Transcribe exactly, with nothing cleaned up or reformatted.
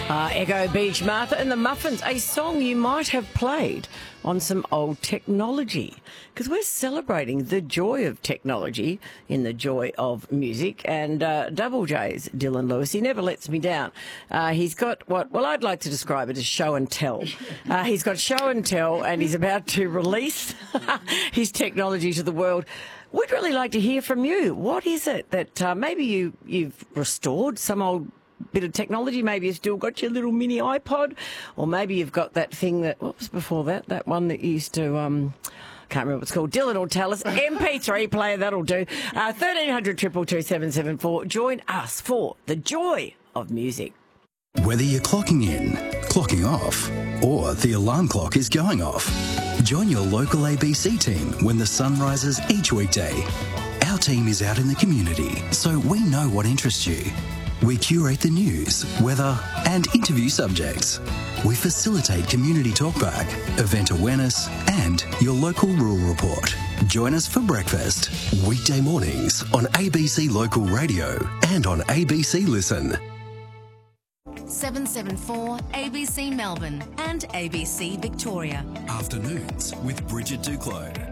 Uh, Echo Beach, Martha and the Muffins, a song you might have played on some old technology, because we're celebrating the joy of technology in the joy of music. And uh, Double J's Dylan Lewis, he never lets me down. Uh, he's got what, well, I'd like to describe it as show and tell. Uh, he's got show and tell, and he's about to release his technology to the world. We'd really like to hear from you. What is it that uh, maybe you, you've restored some old bit of technology? Maybe you've still got your little mini iPod, or maybe you've got that thing that, what was before that? That one that you used to, um, can't remember what it's called. Dylan will tell us. M P three player, that'll do. Uh, thirteen hundred, two two two, seven seven four. Join us for the joy of music. Whether you're clocking in, clocking off, or the alarm clock is going off, join your local A B C team when the sun rises each weekday. Our team is out in the community, so we know what interests you. We curate the news, weather, and interview subjects. We facilitate community talkback, event awareness, and your local rural report. Join us for breakfast, weekday mornings on A B C Local Radio and on A B C Listen. seven seven four A B C Melbourne and A B C Victoria. Afternoons with Bridget Duclos.